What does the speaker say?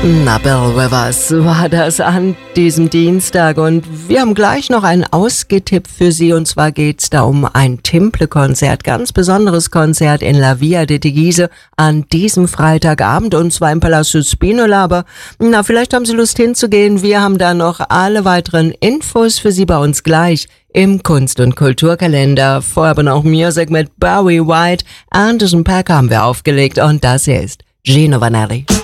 Na, Bill Withers war das an diesem Dienstag und wir haben gleich noch einen ausgetippt für Sie, und zwar geht's da um ein Timple-Konzert, ganz besonderes Konzert in La Via de Teguise an diesem Freitagabend, und zwar im Palazzo Spinola, aber vielleicht haben Sie Lust hinzugehen, wir haben da noch alle weiteren Infos für Sie bei uns gleich im Kunst- und Kulturkalender. Vorher aber noch Music mit Barry White, Anderson .Paak haben wir aufgelegt und das hier ist Gino Vanelli.